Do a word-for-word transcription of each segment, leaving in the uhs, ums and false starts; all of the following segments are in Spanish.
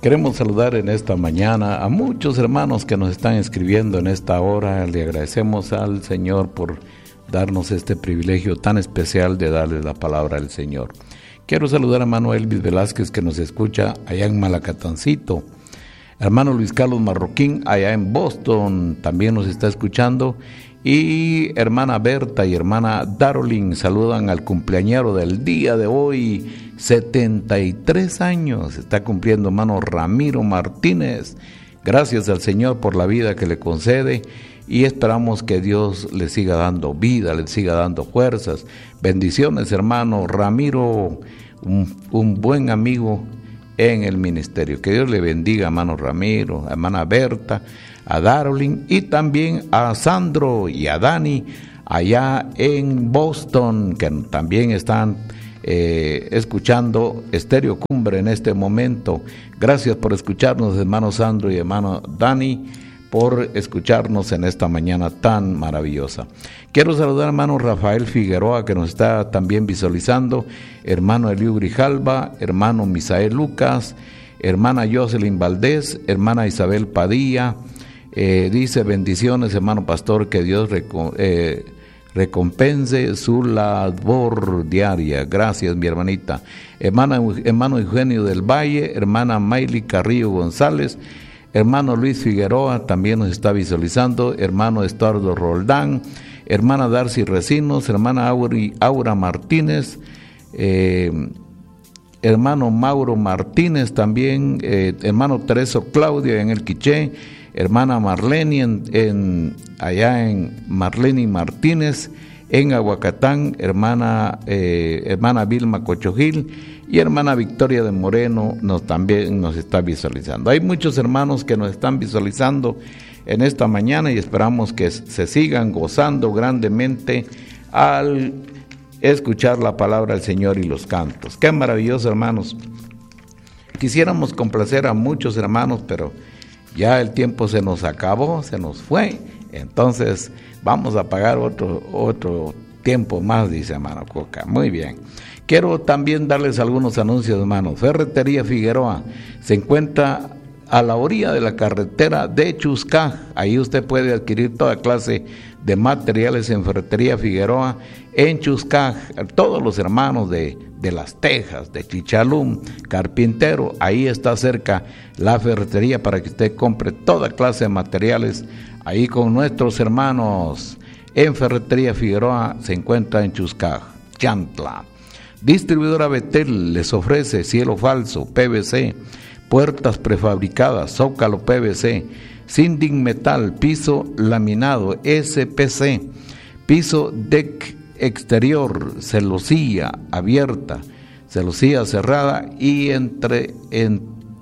Queremos saludar en esta mañana a muchos hermanos que nos están escribiendo en esta hora. Le agradecemos al Señor por darnos este privilegio tan especial de darle la palabra al Señor. Quiero saludar a hermano Elvis Velázquez, que nos escucha allá en Malacatancito. Hermano Luis Carlos Marroquín, allá en Boston, también nos está escuchando. Y hermana Berta y hermana Darolin saludan al cumpleañero del día de hoy, setenta y tres años, está cumpliendo hermano Ramiro Martínez. Gracias al Señor por la vida que le concede y esperamos que Dios le siga dando vida, le siga dando fuerzas. Bendiciones hermano Ramiro, un, un buen amigo en el ministerio. Que Dios le bendiga hermano Ramiro, a hermana Berta, a Darolin y también a Sandro y a Dani allá en Boston, que también están eh, escuchando Estéreo Cumbre en este momento. Gracias por escucharnos, hermano Sandro y hermano Dani, por escucharnos en esta mañana tan maravillosa. Quiero saludar a hermano Rafael Figueroa, que nos está también visualizando, hermano Eliu Grijalva, hermano Misael Lucas, hermana Jocelyn Valdés, hermana Isabel Padilla. Eh, dice: bendiciones hermano pastor, que Dios reco- eh, recompense su labor diaria. Gracias mi hermanita. Hermana, hermano Eugenio del Valle, hermana Mayli Carrillo González, hermano Luis Figueroa también nos está visualizando, hermano Estuardo Roldán, hermana Darcy Recinos, hermana Auri, Aura Martínez, eh, hermano Mauro Martínez también, eh, hermano Tereso Claudio en el Quiché, hermana Marlene en, en, allá en Marlene Martínez en Aguacatán, hermana eh, hermana Vilma Cochojil y hermana Victoria de Moreno nos también nos está visualizando. Hay muchos hermanos que nos están visualizando en esta mañana y esperamos que se sigan gozando grandemente al escuchar la palabra del Señor y los cantos. Qué maravilloso, hermanos. Quisiéramos complacer a muchos hermanos, pero ya el tiempo se nos acabó, se nos fue, entonces vamos a pagar otro, otro tiempo más, dice hermano Coca. Muy bien. Quiero también darles algunos anuncios, hermanos. Ferretería Figueroa se encuentra a la orilla de la carretera de Chuscaj. Ahí usted puede adquirir toda clase de materiales en Ferretería Figueroa en Chuscaj. Todos los hermanos de, de Las Tejas, de Chichalum, Carpintero, ahí está cerca la ferretería para que usted compre toda clase de materiales. Ahí con nuestros hermanos en Ferretería Figueroa se encuentra en Chuscaj, Chantla. Distribuidora Betel les ofrece cielo falso, P V C, puertas prefabricadas, zócalo P V C, Sinding Metal, piso laminado, S P C, piso deck exterior, celosía abierta, celosía cerrada y entre, en,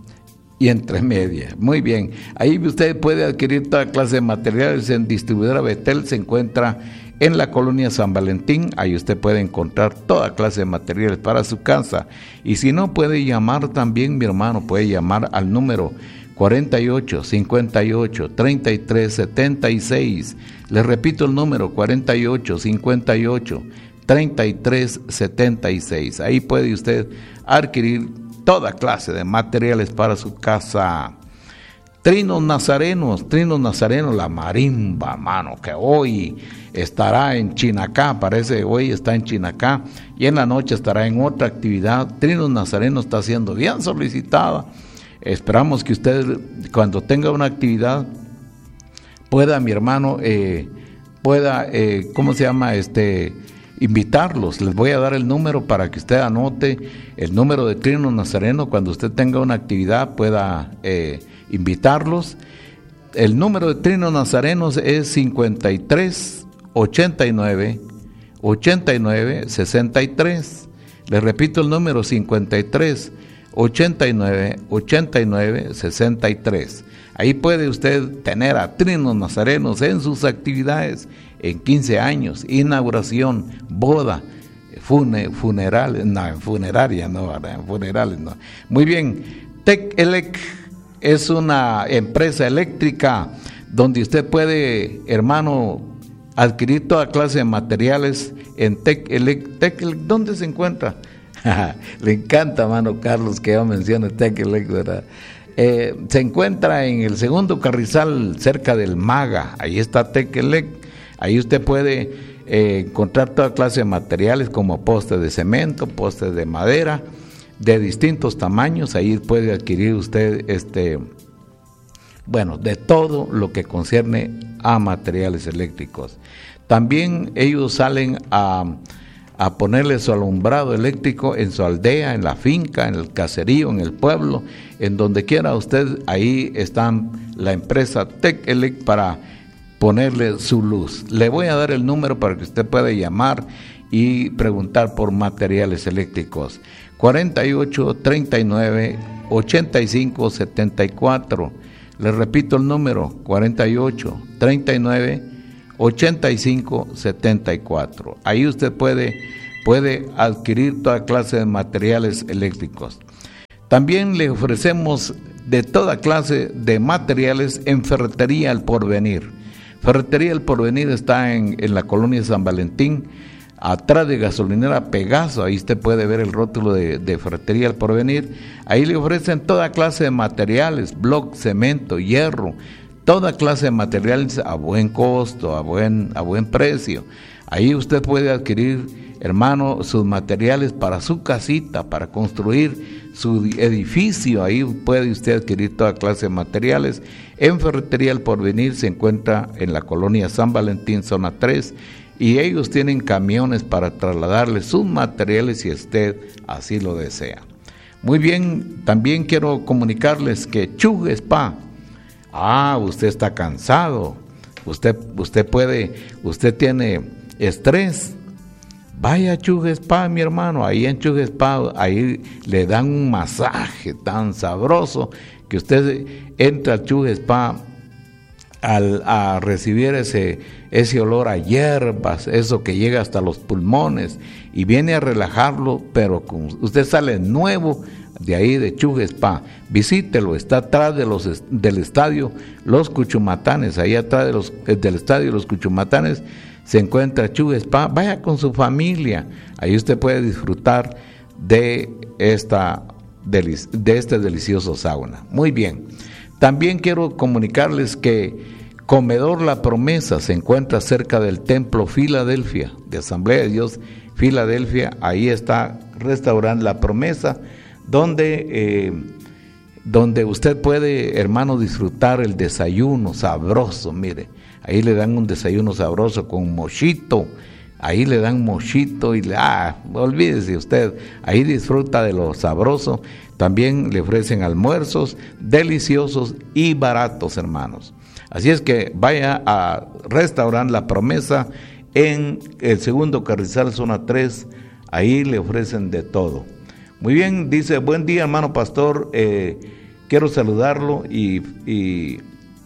y entre media. Muy bien, ahí usted puede adquirir toda clase de materiales en Distribuidora Betel, se encuentra en la colonia San Valentín. Ahí usted puede encontrar toda clase de materiales para su casa. Y si no, puede llamar también, mi hermano, puede llamar al número cuarenta y ocho, cincuenta y ocho, treinta y tres, setenta y seis. Les repito el número cuarenta y ocho, cincuenta y ocho, treinta y tres, setenta y seis. Ahí puede usted adquirir toda clase de materiales para su casa. Trinos Nazarenos, Trinos Nazarenos, la marimba, mano, que hoy estará en Chinacá, parece hoy está en Chinacá, y en la noche estará en otra actividad. Trinos Nazarenos está siendo bien solicitada. Esperamos que usted, cuando tenga una actividad, pueda, mi hermano, eh, pueda, eh, ¿cómo se llama? Este, invitarlos. Les voy a dar el número para que usted anote el número de Trinos Nazarenos. Cuando usted tenga una actividad, pueda eh, invitarlos. El número de Trinos Nazarenos es cincuenta y tres, ochenta y nueve, ochenta y nueve, sesenta y tres. Les repito el número cincuenta y tres, ochenta y nueve, ochenta y nueve, sesenta y tres. Ahí puede usted tener a Trinos Nazarenos en sus actividades, en quince años, inauguración, boda, fune, funeral, no, funeraria, no, funerales, no. Muy bien, Tec-Elec es una empresa eléctrica donde usted puede, hermano, adquirir toda clase de materiales en Tec-Elec. Tec-Elec, ¿dónde se encuentra? Le encanta, hermano Carlos, que yo mencione Tec-Elec, ¿verdad? Eh, se encuentra en el segundo carrizal cerca del Maga, ahí está Tekelec. Ahí usted puede eh, encontrar toda clase de materiales como postes de cemento, postes de madera, de distintos tamaños. Ahí puede adquirir usted, este, bueno, de todo lo que concierne a materiales eléctricos. También ellos salen a... a ponerle su alumbrado eléctrico en su aldea, en la finca, en el caserío, en el pueblo, en donde quiera usted. Ahí están la empresa Tekelec para ponerle su luz. Le voy a dar el número para que usted pueda llamar y preguntar por materiales eléctricos. cuarenta y ocho, treinta y nueve, ochenta y cinco, setenta y cuatro. Le repito el número, cuarenta y ocho, treinta y nueve, ochenta y cinco, setenta y cuatro. Ahí usted puede, puede adquirir toda clase de materiales eléctricos. También le ofrecemos de toda clase de materiales en Ferretería El Porvenir. Ferretería El Porvenir está en, en la colonia San Valentín, atrás de gasolinera Pegaso. Ahí usted puede ver el rótulo de, de Ferretería El Porvenir. Ahí le ofrecen toda clase de materiales, bloc, cemento, hierro, toda clase de materiales a buen costo, a buen, a buen precio. Ahí usted puede adquirir, hermano, sus materiales para su casita, para construir su edificio. Ahí puede usted adquirir toda clase de materiales. En Ferretería El Porvenir se encuentra en la colonia San Valentín, zona tres, y ellos tienen camiones para trasladarle sus materiales si usted así lo desea. Muy bien, también quiero comunicarles que Chug Spa. Ah, usted está cansado, usted, usted puede, usted tiene estrés. Vaya a Chug Spa, mi hermano. Ahí en Chug Spa, ahí le dan un masaje tan sabroso que usted entra a Chug Spa al, a recibir ese, ese olor a hierbas, eso que llega hasta los pulmones, y viene a relajarlo, pero con, usted sale nuevo de ahí de Chug Spa. Visítelo, está atrás de los, del estadio Los Cuchumatanes, ahí atrás de los, del estadio Los Cuchumatanes se encuentra Chug Spa. Vaya con su familia, ahí usted puede disfrutar de, esta, de este delicioso sauna. Muy bien, también quiero comunicarles que Comedor La Promesa se encuentra cerca del Templo Filadelfia, de Asamblea de Dios Filadelfia. Ahí está Restaurante La Promesa, donde, eh, donde usted puede, hermano, disfrutar el desayuno sabroso. Mire, ahí le dan un desayuno sabroso con mochito, ahí le dan mochito y le, ah, olvídese usted, ahí disfruta de lo sabroso. También le ofrecen almuerzos deliciosos y baratos, hermanos. Así es que vaya a Restaurante La Promesa en el segundo carrizal, zona tres, ahí le ofrecen de todo. Muy bien, dice, buen día, hermano pastor, eh, quiero saludarlo y, y,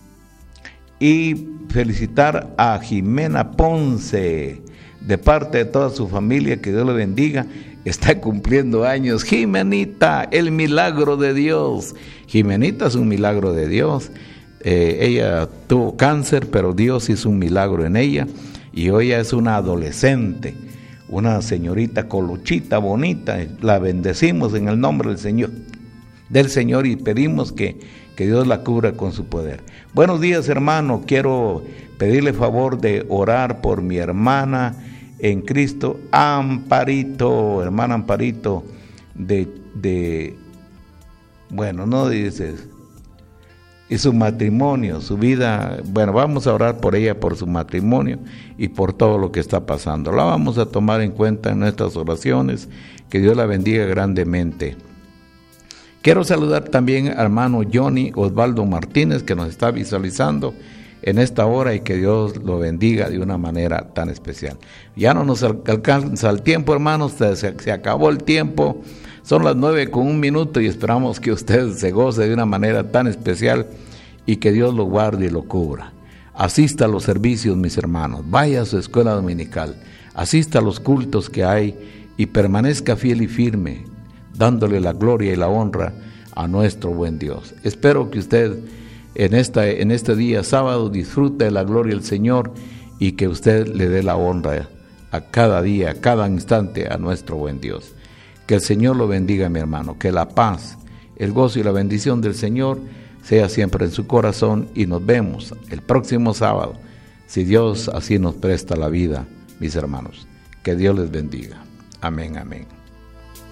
y felicitar a Jimena Ponce, de parte de toda su familia, que Dios le bendiga. Está cumpliendo años, Jimenita, el milagro de Dios. Jimenita es un milagro de Dios. Eh, ella tuvo cáncer, pero Dios hizo un milagro en ella, y hoy ella es una adolescente, una señorita colochita bonita. La bendecimos en el nombre del Señor, del Señor, y pedimos que, que Dios la cubra con su poder. Buenos días, hermano. Quiero pedirle favor de orar por mi hermana en Cristo, Amparito, hermana Amparito, de, de bueno, no dices, y su matrimonio, su vida. Bueno, vamos a orar por ella, por su matrimonio y por todo lo que está pasando. La vamos a tomar en cuenta en nuestras oraciones. Que Dios la bendiga grandemente. Quiero saludar también al hermano Johnny Osvaldo Martínez, que nos está visualizando en esta hora, y que Dios lo bendiga de una manera tan especial. Ya no nos alcanza el tiempo, hermanos, se, se acabó el tiempo. Son las nueve con un minuto y esperamos que usted se goce de una manera tan especial y que Dios lo guarde y lo cubra. Asista a los servicios, mis hermanos, vaya a su escuela dominical, asista a los cultos que hay y permanezca fiel y firme, dándole la gloria y la honra a nuestro buen Dios. Espero que usted en, esta, en este día sábado disfrute de la gloria del Señor y que usted le dé la honra a cada día, a cada instante a nuestro buen Dios. Que el Señor lo bendiga, mi hermano, que la paz el gozo y la bendición del Señor sea siempre en su corazón y nos vemos el próximo sábado, si Dios así nos presta la vida, mis hermanos. Que Dios les bendiga. Amén, amén.